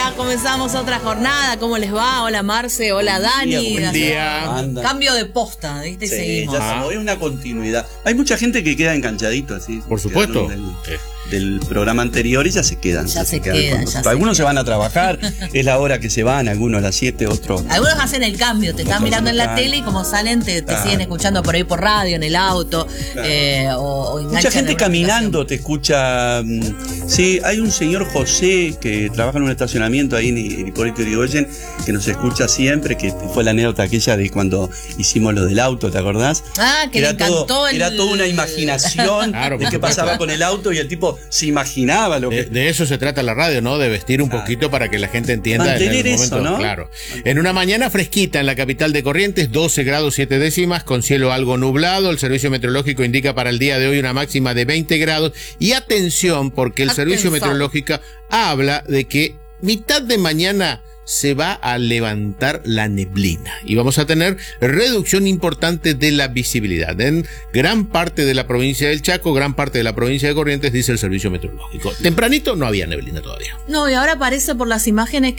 día, comenzamos otra jornada. ¿Cómo les va? Hola Marce, hola Dani. Buen día. Cambio de posta, ¿viste? Sí, seguimos. ya es una continuidad. Hay mucha gente que queda enganchadito así. Por supuesto. Del programa anterior y ya se quedan. Ya se quedan. Algunos se van a trabajar, es la hora que se van, algunos a las 7, otros. Algunos hacen el cambio, te están mirando en la tele y como salen te siguen escuchando por ahí por radio, en el auto. Claro. O mucha gente caminando te escucha. Sí, hay un señor José que trabaja en un estacionamiento ahí en Hipólito Yrigoyen que nos escucha siempre, que fue la anécdota aquella de cuando hicimos lo del auto, ¿te acordás? Ah, que le encantó era toda una imaginación claro, de qué pasaba con el auto y el tipo se imaginaba lo que... De eso se trata la radio, ¿no? De vestir un poquito para que la gente entienda. Mantener en el eso, momento, ¿no? Claro. En una mañana fresquita en la capital de Corrientes, 12 grados 7 décimas, con cielo algo nublado. El servicio meteorológico indica para el día de hoy una máxima de 20 grados. Y atención, porque el servicio meteorológico habla de que mitad de mañana se va a levantar la neblina y vamos a tener reducción importante de la visibilidad en gran parte de la provincia del Chaco, gran parte de la provincia de Corrientes, dice el servicio meteorológico. Tempranito no había neblina todavía. No, y ahora parece por las imágenes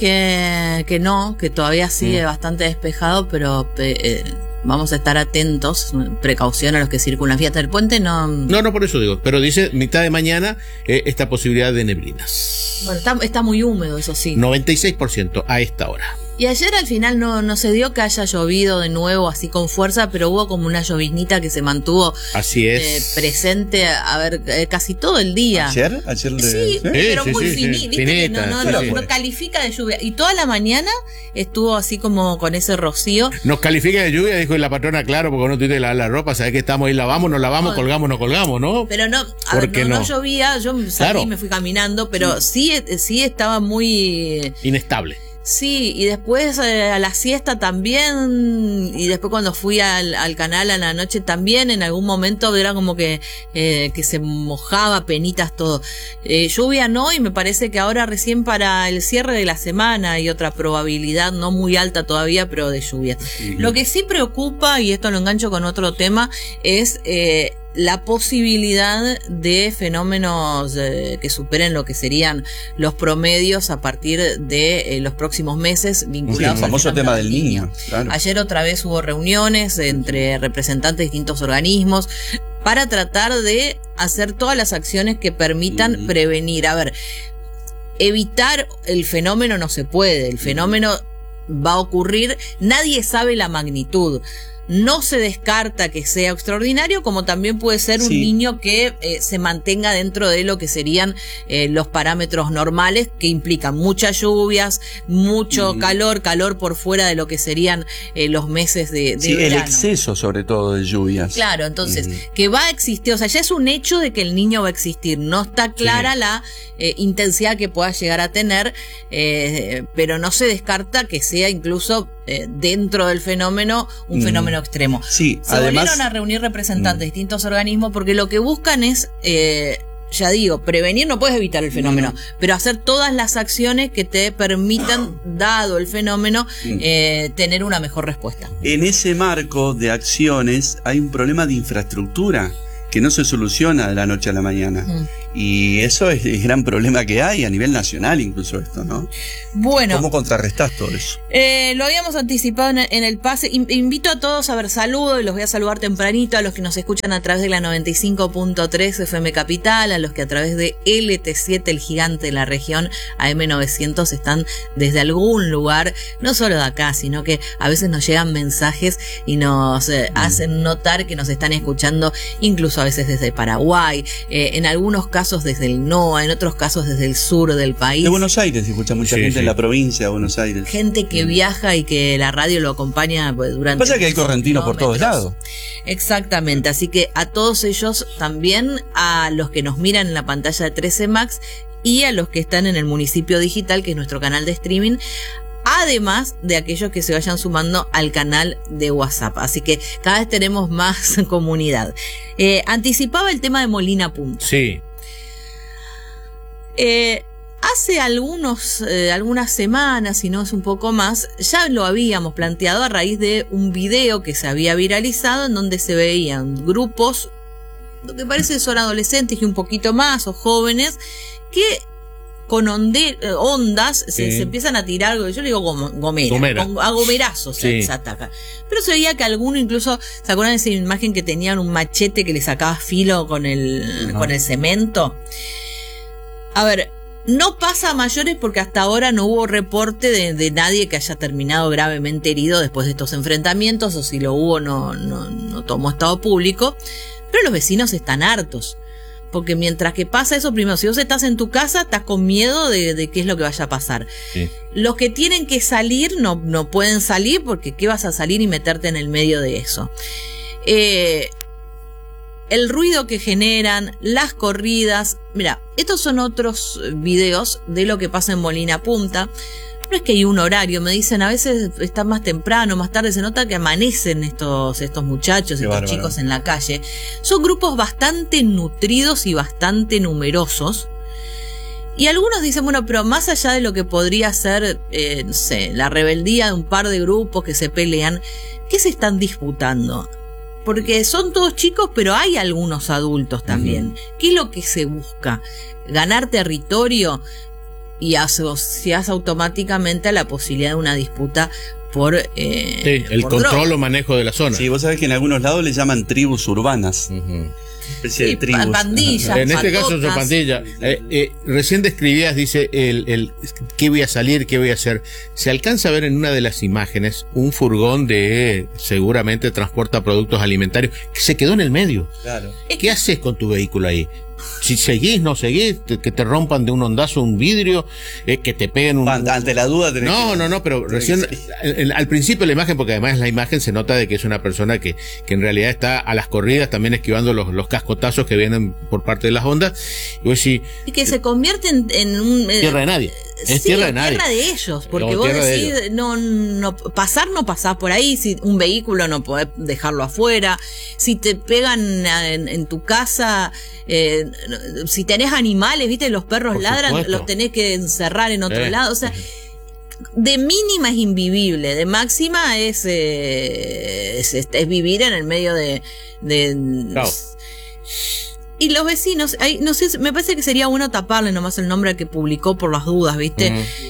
que todavía sigue bastante despejado, pero vamos a estar atentos, precaución a los que circulan. Fíjate, el puente no, por eso digo, pero dice mitad de mañana esta posibilidad de neblinas. Bueno, está muy húmedo, eso sí. 96% a esta hora. Y ayer al final no se dio que haya llovido de nuevo así con fuerza, pero hubo como una lloviznita que se mantuvo así es presente, casi todo el día. ¿Ayer? Sí, pero muy finita. No califica de lluvia. Y toda la mañana estuvo así como con ese rocío. Nos califica de lluvia, dijo la patrona, claro, porque no tuviste la ropa, sabés que estamos ahí, lavamos, no lavamos, colgamos, no colgamos, ¿no? Pero no llovía, yo salí y me fui caminando, pero sí estaba muy... inestable. Sí, y después a la siesta también, y después cuando fui al canal a la noche también, en algún momento era como que se mojaba, penitas, todo. Lluvia no, y me parece que ahora recién para el cierre de la semana hay otra probabilidad, no muy alta todavía, pero de lluvia. Lo que sí preocupa, y esto lo engancho con otro tema, es... la posibilidad de fenómenos que superen lo que serían los promedios a partir de los próximos meses vinculados al famoso tema del niño. Claro. Ayer otra vez hubo reuniones entre representantes de distintos organismos para tratar de hacer todas las acciones que permitan prevenir. A ver, evitar el fenómeno no se puede, el fenómeno va a ocurrir, nadie sabe la magnitud. No se descarta que sea extraordinario, como también puede ser un niño que se mantenga dentro de lo que serían los parámetros normales, que implican muchas lluvias, mucho calor por fuera de lo que serían los meses de verano. El exceso sobre todo de lluvias. Claro, entonces, que va a existir, o sea, ya es un hecho de que el niño va a existir, no está clara la intensidad que pueda llegar a tener, pero no se descarta que sea incluso dentro del fenómeno un fenómeno extremo. Sí, se volvieron a reunir representantes de distintos organismos porque lo que buscan es, ya digo, prevenir, no puedes evitar el fenómeno, pero hacer todas las acciones que te permitan, dado el fenómeno, tener una mejor respuesta. En ese marco de acciones hay un problema de infraestructura que no se soluciona de la noche a la mañana. Y eso es el gran problema que hay a nivel nacional, incluso esto, ¿no? Bueno. ¿Cómo contrarrestás todo eso? Lo habíamos anticipado en el pase. Invito a todos a ver, saludo, y los voy a saludar tempranito, a los que nos escuchan a través de la 95.3 FM Capital, a los que a través de LT7, el gigante de la región, AM900, están desde algún lugar, no solo de acá, sino que a veces nos llegan mensajes y nos hacen notar que nos están escuchando, incluso a veces desde Paraguay, en algunos casos desde el NOA, en otros casos desde el sur del país. De Buenos Aires, escucha mucha gente en la provincia de Buenos Aires. Gente que viaja y que la radio lo acompaña durante... Pasa que hay correntinos por todos lados. Exactamente, así que a todos ellos también, a los que nos miran en la pantalla de 13 Max y a los que están en el Municipio Digital, que es nuestro canal de streaming, además de aquellos que se vayan sumando al canal de WhatsApp. Así que cada vez tenemos más comunidad. Anticipaba el tema de Molina Punta. Sí. Hace algunas semanas, si no es un poco más, ya lo habíamos planteado a raíz de un video que se había viralizado en donde se veían grupos, lo que parece son adolescentes y un poquito más, o jóvenes, que con ondas se empiezan a tirar, yo le digo gomera. A gomerazos se ataca. Pero se veía que alguno incluso, ¿se acuerdan de esa imagen que tenían un machete que le sacaba filo con el cemento? A ver, no pasa a mayores porque hasta ahora no hubo reporte de nadie que haya terminado gravemente herido después de estos enfrentamientos, o si lo hubo no tomó estado público, pero los vecinos están hartos. Porque mientras que pasa eso, primero, si vos estás en tu casa, estás con miedo de qué es lo que vaya a pasar. Sí. Los que tienen que salir no pueden salir, porque ¿qué vas a salir y meterte en el medio de eso? El ruido que generan, las corridas. Mira, estos son otros videos de lo que pasa en Molina Punta. No es que hay un horario, me dicen, a veces está más temprano, más tarde, se nota que amanecen estos muchachos, estos chicos en la calle. Son grupos bastante nutridos y bastante numerosos. Y algunos dicen, bueno, pero más allá de lo que podría ser, no sé, la rebeldía de un par de grupos que se pelean, ¿qué se están disputando? Porque son todos chicos, pero hay algunos adultos también. ¿Qué es lo que se busca? ¿Ganar territorio? Y asocias automáticamente a la posibilidad de una disputa por el control droga o manejo de la zona. Sí, vos sabés que en algunos lados le llaman tribus urbanas. Especie de tribus. Pandillas. En este caso son pandillas. Recién describías, dice, ¿qué voy a salir? ¿Qué voy a hacer? Se alcanza a ver en una de las imágenes un furgón de, seguramente transporta productos alimentarios, que se quedó en el medio. Claro. ¿Qué haces con tu vehículo ahí? Si seguís, no seguís, que te rompan de un ondazo un vidrio, que te peguen un... Ante la duda tenés No, pero recién, al principio de la imagen, porque además la imagen se nota de que es una persona que en realidad está a las corridas, también esquivando los cascotazos que vienen por parte de las ondas. Y que se convierte en un... tierra de nadie. Es tierra de nadie. Tierra de ellos, porque vos decís, no pasás por ahí, si un vehículo no podés dejarlo afuera, si te pegan en tu casa, si tenés animales, viste, los perros por ladran, supuesto, los tenés que encerrar en otro lado, o sea, de mínima es invivible, de máxima es vivir en el medio de claro. Y los vecinos, no sé, me parece que sería bueno taparle nomás el nombre que publicó por las dudas, ¿viste?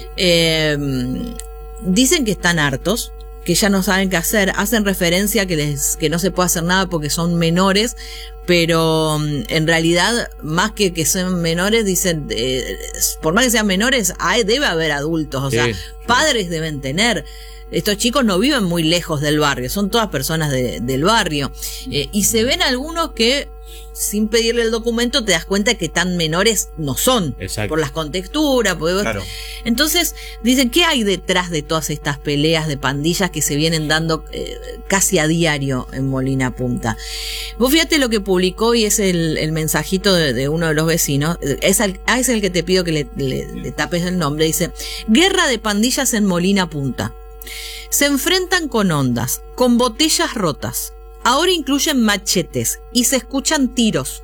Dicen que están hartos, que ya no saben qué hacer, hacen referencia a que no se puede hacer nada porque son menores, pero en realidad, más que sean menores, dicen, por más que sean menores, debe haber adultos, o sea, padres deben tener. Estos chicos no viven muy lejos del barrio, son todas personas del barrio. Y se ven algunos que, sin pedirle el documento, te das cuenta que tan menores no son. Exacto. Por las contexturas. Claro. Entonces, dicen, ¿qué hay detrás de todas estas peleas de pandillas que se vienen dando casi a diario en Molina Punta? Vos fíjate lo que publicó y es el mensajito de uno de los vecinos. Es el que te pido que le tapes el nombre. Dice, guerra de pandillas en Molina Punta. Se enfrentan con ondas, con botellas rotas. Ahora incluyen machetes y se escuchan tiros.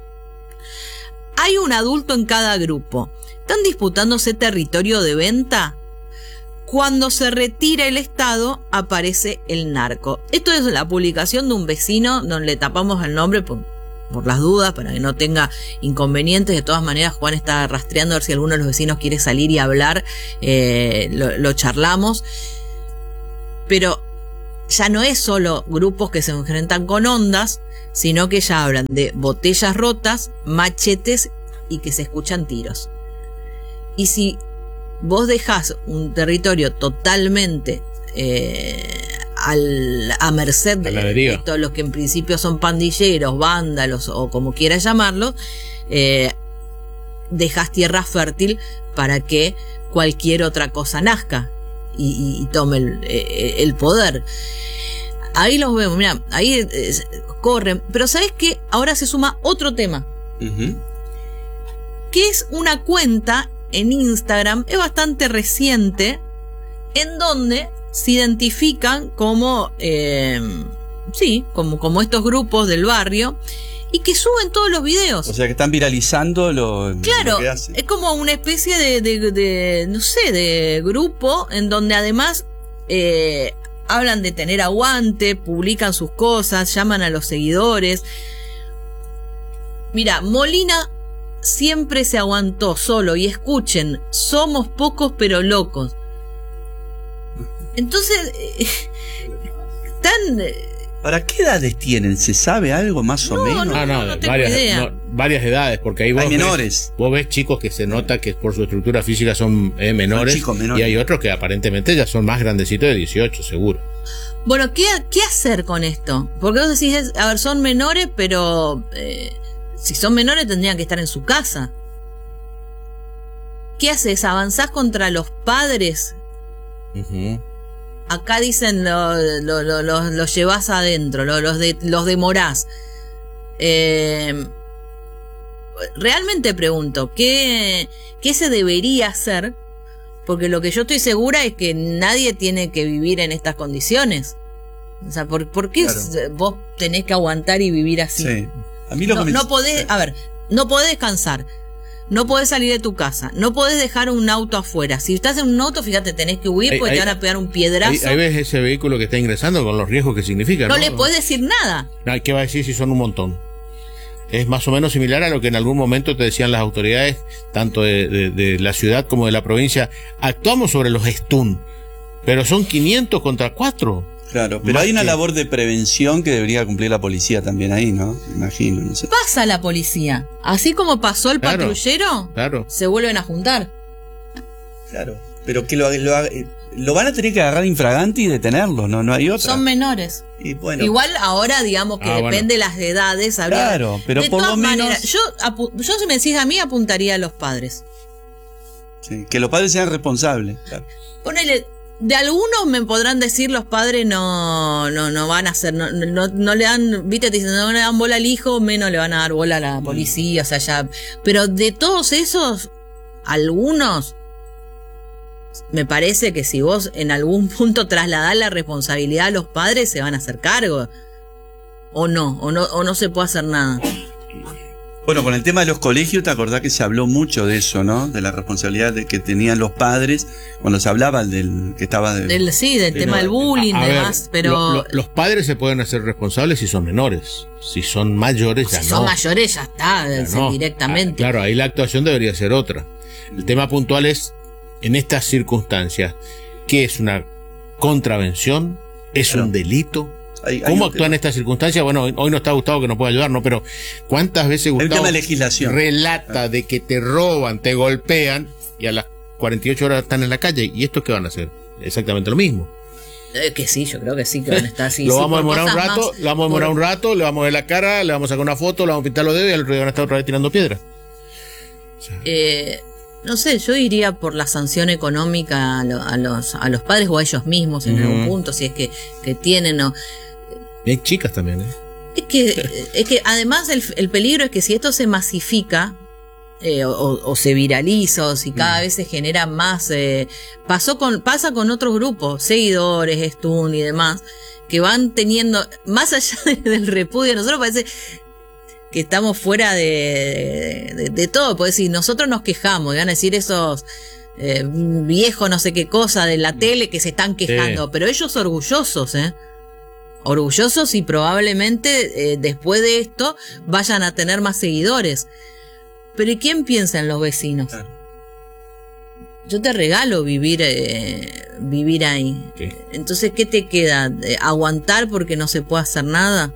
Hay un adulto en cada grupo. ¿Están disputándose territorio de venta? Cuando se retira el Estado, aparece el narco. Esto es la publicación de un vecino donde le tapamos el nombre por las dudas, para que no tenga inconvenientes. De todas maneras, Juan está rastreando a ver si alguno de los vecinos quiere salir y hablar. Lo charlamos. Pero ya no es solo grupos que se enfrentan con ondas, sino que ya hablan de botellas rotas, machetes y que se escuchan tiros. Y si vos dejás un territorio totalmente a merced de todos los que en principio son pandilleros, vándalos o como quieras llamarlos, dejás tierra fértil para que cualquier otra cosa nazca y tome el poder. Ahí los vemos, mira, ahí corren. Pero ¿sabes qué? Ahora se suma otro tema. Que es una cuenta en Instagram, es bastante reciente, en donde se identifican como como estos grupos del barrio y que suben todos los videos. O sea, que están viralizando lo que hacen. Es como una especie de grupo en donde además hablan de tener aguante, publican sus cosas, llaman a los seguidores. Mira, Molina siempre se aguantó solo. Y escuchen, somos pocos pero locos. Entonces, ¿Para qué edades tienen? ¿Se sabe algo más o menos? No tengo idea. Varias edades, porque ahí hay menores. Vos ves chicos que se nota que por su estructura física son menores, chicos menores, y hay otros que aparentemente ya son más grandecitos de 18, seguro. Bueno, ¿qué hacer con esto? Porque vos decís, a ver, son menores, pero si son menores tendrían que estar en su casa. ¿Qué haces? ¿Avanzás contra los padres? Uh-huh. Acá dicen los llevás adentro, los demorás. Realmente pregunto, ¿qué se debería hacer? Porque lo que yo estoy segura es que nadie tiene que vivir en estas condiciones. O sea, ¿por qué vos tenés que aguantar y vivir así? Sí. A mí no podés, a ver, no podés descansar. No podés salir de tu casa, no podés dejar un auto afuera. Si estás en un auto, fíjate, tenés que huir porque te van a pegar un piedrazo. Ahí ves ese vehículo que está ingresando con los riesgos que significa. No le podés decir nada. ¿Qué va a decir si son un montón? Es más o menos similar a lo que en algún momento te decían las autoridades, tanto de la ciudad como de la provincia. Actuamos sobre los stun, pero son 500 contra 4. Claro, pero hay una labor de prevención que debería cumplir la policía también ahí, ¿no? Imagino, no sé. Pasa la policía. Así como pasó el patrullero, se vuelven a juntar. Claro, pero que lo van a tener que agarrar infragante y detenerlo, no hay otra. Son menores. Y bueno. Igual ahora, digamos que depende de las edades. Claro, pero de por todas lo menos... maneras, yo si me decís a mí, apuntaría a los padres. Sí, que los padres sean responsables. Claro. Ponele... De algunos me podrán decir los padres no van a hacer, no le dan, viste, te dicen, no le dan bola al hijo, menos le van a dar bola a la policía, o sea, ya. Pero de todos esos, algunos, me parece que si vos en algún punto trasladás la responsabilidad a los padres, se van a hacer cargo. O no se puede hacer nada. Bueno, con el tema de los colegios, te acordás que se habló mucho de eso, ¿no? De la responsabilidad que tenían los padres cuando se hablaba del que estaba del tema del bullying y demás, pero los padres se pueden hacer responsables si son menores. Si son mayores ya no. Si son mayores ya está, directamente. Claro, ahí la actuación debería ser otra. El tema puntual es, en estas circunstancias, ¿qué es una contravención? ¿Es un delito? ¿Cómo actúa en estas circunstancias? Bueno, hoy no está Gustavo que nos puede ayudar, ¿no? Pero ¿cuántas veces Gustavo relata de que te roban, te golpean y a las 48 horas están en la calle? ¿Y estos qué van a hacer? Exactamente lo mismo. Que sí, yo creo que sí, que van a estar así. Lo vamos a demorar un rato, le vamos a ver la cara, le vamos a sacar una foto, le vamos a pintar los dedos y al otro día van a estar otra vez tirando piedras. No sé, yo iría por la sanción económica a los padres o a ellos mismos en algún punto, si es que tienen o... Y hay chicas también, Es que además el peligro es que si esto se masifica o se viraliza o si cada vez se genera más, pasa con otros grupos, seguidores, stun y demás, que van teniendo, más allá del repudio, nosotros parece que estamos fuera de todo, porque si nosotros nos quejamos, y van a decir esos viejos no sé qué cosa de la tele que se están quejando, pero ellos orgullosos, orgullosos y probablemente después de esto vayan a tener más seguidores. Pero ¿y quién piensa en los vecinos? Claro. Yo te regalo vivir ahí. Sí. Entonces, ¿qué te queda? ¿Aguantar porque no se puede hacer nada?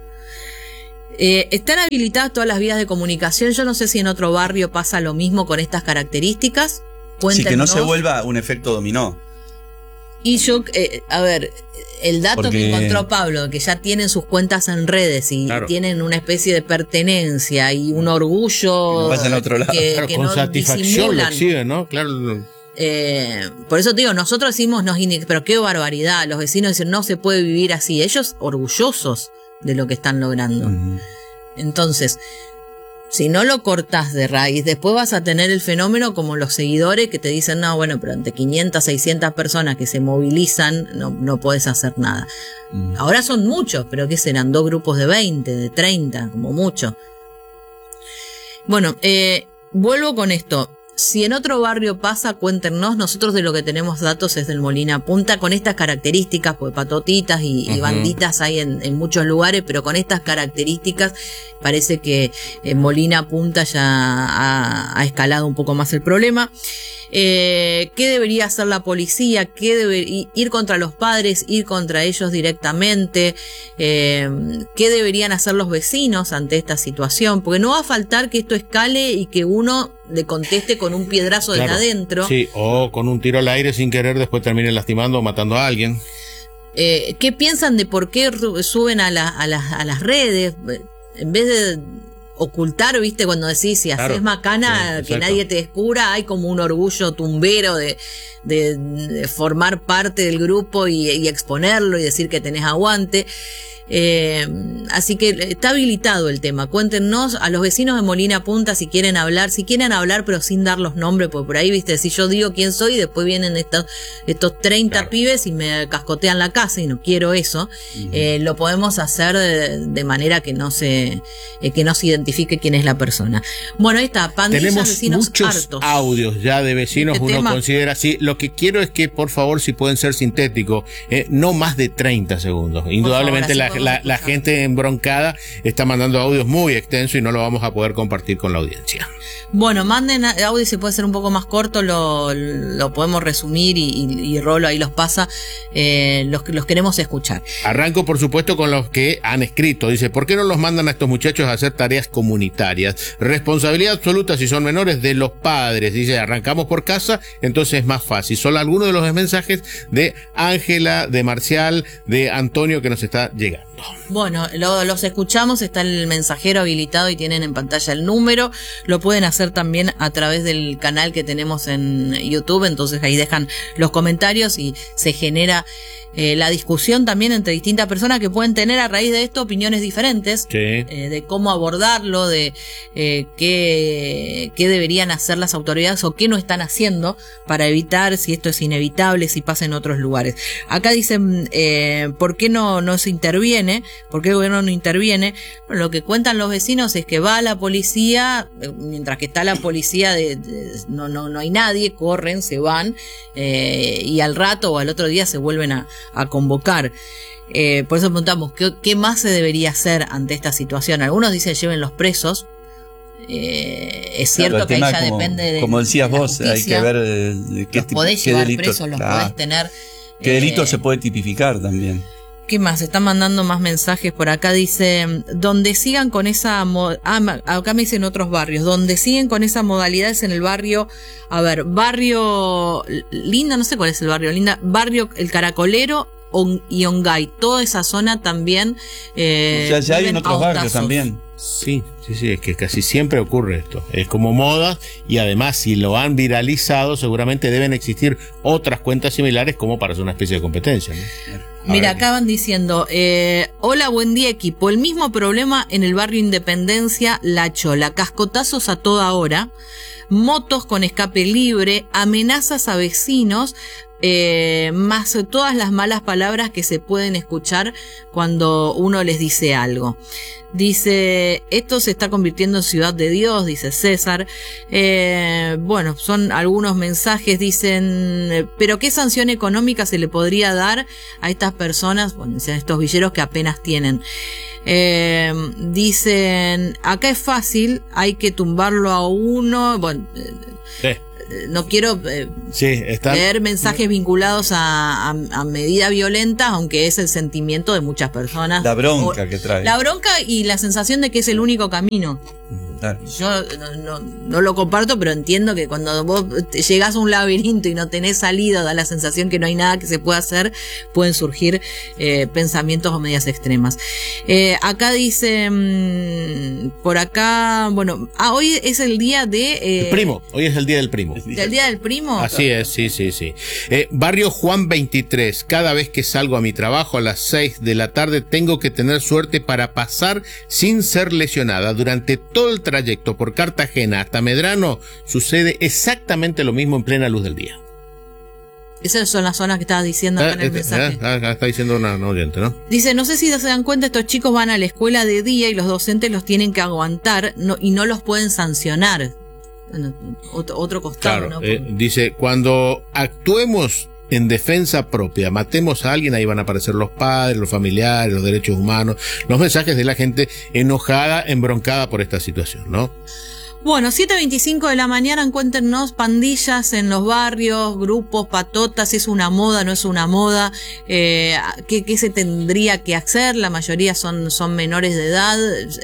Están habilitadas todas las vías de comunicación. Yo no sé si en otro barrio pasa lo mismo con estas características. Sí, que no se vuelva un efecto dominó. Y yo, a ver, el dato que encontró Pablo, que ya tienen sus cuentas en redes y tienen una especie de pertenencia y un orgullo al otro lado. que con no satisfacción lo exhiben, ¿no? Claro. Por eso te digo, nosotros decimos, pero qué barbaridad, los vecinos dicen, no se puede vivir así, ellos orgullosos de lo que están logrando. Entonces, si no lo cortás de raíz, después vas a tener el fenómeno como los seguidores que te dicen, no, bueno, pero ante 500, 600 personas que se movilizan, no podés hacer nada. Ahora son muchos, pero ¿qué serán? 2 grupos de 20, de 30, como mucho. Bueno, vuelvo con esto. Si en otro barrio pasa, cuéntenos. Nosotros de lo que tenemos datos es del Molina Punta, con estas características, pues patotitas y banditas hay en muchos lugares, pero con estas características parece que Molina Punta ya ha escalado un poco más el problema. ¿Qué debería hacer la policía? ¿Qué debe ir contra los padres? ¿Ir contra ellos directamente? ¿Qué deberían hacer los vecinos ante esta situación? Porque no va a faltar que esto escale y que uno le conteste con un piedrazo desde adentro. Sí, o con un tiro al aire sin querer, después termine lastimando o matando a alguien. ¿Qué piensan de por qué suben a las redes? En vez de ocultar, viste, cuando decís si haces macana, sí, que nadie te descubra, hay como un orgullo tumbero de formar parte del grupo y exponerlo y decir que tenés aguante. Así que está habilitado el tema. Cuéntenos a los vecinos de Molina Punta si quieren hablar pero sin dar los nombres, porque por ahí, viste, si yo digo quién soy, después vienen estos 30 pibes y me cascotean la casa y no quiero eso. Lo podemos hacer de manera que no se identifique quién es la persona. Bueno, ahí está, pandilla, tenemos vecinos muchos hartos. Audios ya de vecinos, uno tema considera así. Lo que quiero es que, por favor, si pueden ser sintéticos, no más de 30 segundos. Indudablemente la gente embroncada está mandando audios muy extensos y no lo vamos a poder compartir con la audiencia. Bueno, manden audio, si puede ser un poco más corto, lo podemos resumir y Rolo ahí los pasa, los queremos escuchar. Arranco, por supuesto, con los que han escrito. Dice, ¿por qué no los mandan a estos muchachos a hacer tareas comunitarias? Responsabilidad absoluta, si son menores, de los padres. Dice, arrancamos por casa, entonces es más fácil. Son algunos de los mensajes de Ángela, de Marcial, de Antonio que nos está llegando. Bueno, los escuchamos, está el mensajero habilitado y tienen en pantalla el número. Lo pueden hacer también a través del canal que tenemos en YouTube, entonces ahí dejan los comentarios y se genera la discusión también entre distintas personas que pueden tener a raíz de esto opiniones diferentes, sí, de cómo abordarlo, de qué deberían hacer las autoridades o qué no están haciendo para evitar, si esto es inevitable, si pasa en otros lugares. Acá dicen, ¿por qué no se interviene? ¿Por qué el gobierno no interviene? Bueno, lo que cuentan los vecinos es que va la policía, mientras que está la policía no hay nadie, corren, se van, y al rato o al otro día se vuelven a convocar. Por eso preguntamos, ¿qué más se debería hacer ante esta situación? Algunos dicen lleven los presos. Es cierto, claro, que ahí ya depende de, como decías vos, justicia. Hay que ver los podés llevar presos, los podés tener. ¿Qué delito se puede tipificar también? ¿Qué más? Están mandando más mensajes por acá. Dice, donde sigan con esa... acá me dicen otros barrios. Donde siguen con esa modalidad es en el barrio... A ver, barrio Linda, no sé cuál es el barrio Linda. Barrio El Caracolero y Ongay. Toda esa zona también... ya hay en otros barrios también. Sí, es que casi siempre ocurre esto. Es como moda y además si lo han viralizado seguramente deben existir otras cuentas similares como para hacer una especie de competencia, ¿no? Mira, acaban diciendo, hola, buen día equipo, el mismo problema en el barrio Independencia, La Chola, cascotazos a toda hora, motos con escape libre, amenazas a vecinos, más todas las malas palabras que se pueden escuchar cuando uno les dice algo. Dice, esto se está convirtiendo en ciudad de Dios, dice César. Bueno, son algunos mensajes, dicen, pero ¿qué sanción económica se le podría dar a estas personas? Bueno, dicen estos villeros que apenas tienen. Dicen, acá es fácil, hay que tumbarlo a uno. Bueno, no quiero leer mensajes vinculados a medidas violentas, aunque es el sentimiento de muchas personas. La bronca que trae. La bronca y la sensación de que es el único camino. Yo no lo comparto, pero entiendo que cuando vos llegás a un laberinto y no tenés salida, da la sensación que no hay nada que se pueda hacer, pueden surgir pensamientos o medidas extremas. Acá dice, por acá, bueno, hoy es el día de... el primo, hoy es el día del primo. ¿Del día del primo? Así es, sí. Barrio Juan 23, cada vez que salgo a mi trabajo a las 6 de la tarde tengo que tener suerte para pasar sin ser lesionada. Durante todo el trayecto por Cartagena hasta Medrano sucede exactamente lo mismo en plena luz del día. Esas son las zonas que estabas diciendo acá en el mensaje. Está diciendo una oyente, ¿no? Dice, no sé si se dan cuenta, estos chicos van a la escuela de día y los docentes los tienen que aguantar y no los pueden sancionar. bueno, otro costado, claro, ¿no? Dice, cuando actuemos en defensa propia, matemos a alguien, ahí van a aparecer los padres, los familiares, los derechos humanos, los mensajes de la gente enojada, embroncada por esta situación, ¿no? Bueno, 7:25 de la mañana, encuéntrenos pandillas en los barrios, grupos, patotas, ¿es una moda, no es una moda? ¿Qué se tendría que hacer? La mayoría son menores de edad.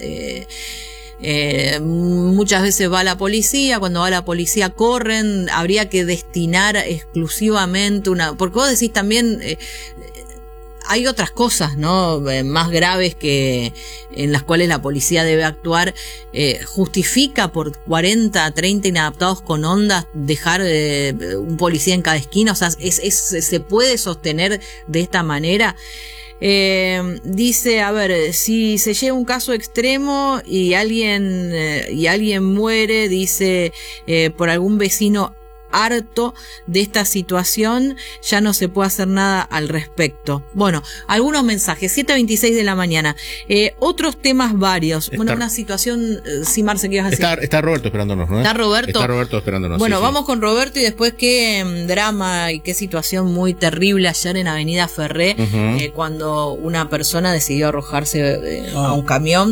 Muchas veces va la policía, cuando va la policía corren, habría que destinar exclusivamente porque vos decís también, hay otras cosas, ¿no? Más graves en las cuales la policía debe actuar. Justifica por 40, 30 inadaptados con ondas dejar un policía en cada esquina, o sea, se puede sostener de esta manera. Dice, a ver, si se llega a un caso extremo y alguien muere, dice, por algún vecino harto de esta situación, ya no se puede hacer nada al respecto. Bueno, algunos mensajes, 7:26 de la mañana. Otros temas varios. Bueno, una situación, sí, Marce, ¿qué ibas a decir? Está Roberto esperándonos, ¿no? ¿Está Roberto? Está Roberto esperándonos. Bueno, sí, vamos sí. con Roberto y después qué drama y qué situación muy terrible ayer en Avenida Ferré, cuando una persona decidió arrojarse a un camión.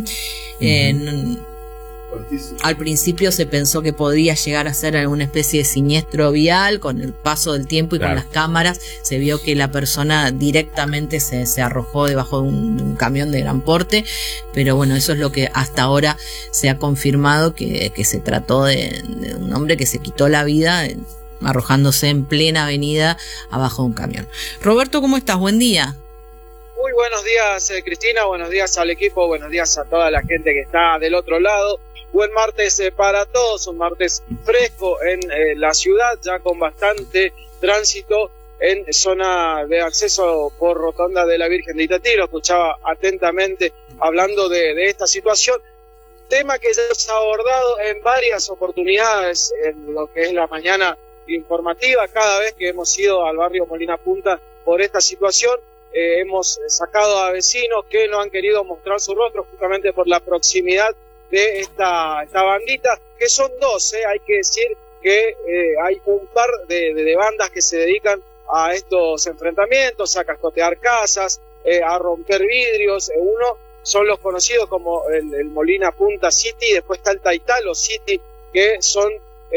Al principio se pensó que podría llegar a ser alguna especie de siniestro vial. Con el paso del tiempo y con las cámaras se vio que la persona directamente se arrojó debajo de un camión de gran porte, pero bueno, eso es lo que hasta ahora se ha confirmado, que se trató de un hombre que se quitó la vida arrojándose en plena avenida abajo de un camión. Roberto, ¿cómo estás? Buen día. Muy buenos días, Cristina, buenos días al equipo, buenos días a toda la gente que está del otro lado. Buen martes para todos, un martes fresco en la ciudad, ya con bastante tránsito en zona de acceso por Rotonda de la Virgen de Itatí. Lo escuchaba atentamente hablando de esta situación, tema que ya se ha abordado en varias oportunidades en lo que es la mañana informativa, cada vez que hemos ido al barrio Molina Punta por esta situación. Hemos sacado a vecinos que no han querido mostrar su rostro justamente por la proximidad de esta bandita, que son dos, hay que decir que hay un par de bandas que se dedican a estos enfrentamientos, a cascotear casas, a romper vidrios. Uno son los conocidos como el Molina Punta City, después está el Taitalo City, que son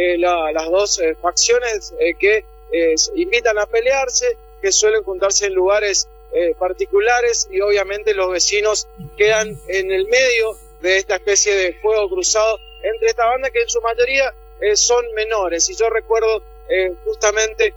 las dos facciones que invitan a pelearse, que suelen juntarse en lugares particulares, y obviamente los vecinos quedan en el medio de esta especie de fuego cruzado entre esta banda, que en su mayoría son menores. Y yo recuerdo justamente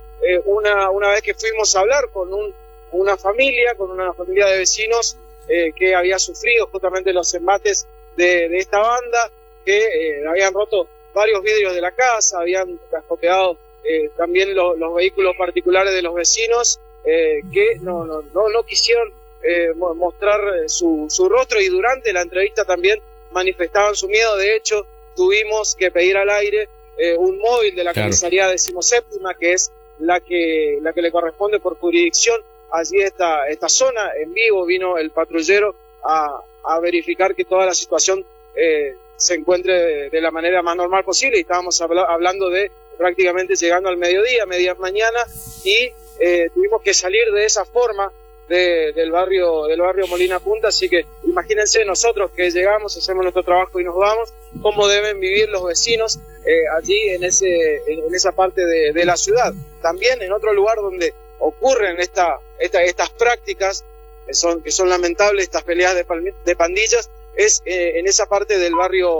una vez que fuimos a hablar con una familia de vecinos que había sufrido justamente los embates de esta banda, que habían roto varios vidrios de la casa, habían cascoteado también los vehículos particulares de los vecinos, que no quisieron mostrar su rostro, y durante la entrevista también manifestaban su miedo. De hecho, tuvimos que pedir al aire un móvil de la comisaría 17ª, que es la que le corresponde por jurisdicción allí esta zona. En vivo vino el patrullero a verificar que toda la situación se encuentre de la manera más normal posible, y estábamos hablando de prácticamente llegando al mediodía, media mañana, y tuvimos que salir de esa forma del barrio Molina Punta. Así que imagínense, nosotros que llegamos, hacemos nuestro trabajo y nos vamos, cómo deben vivir los vecinos allí en esa parte de la ciudad. También en otro lugar donde ocurren estas prácticas que son lamentables, estas peleas de pandillas, es en esa parte del barrio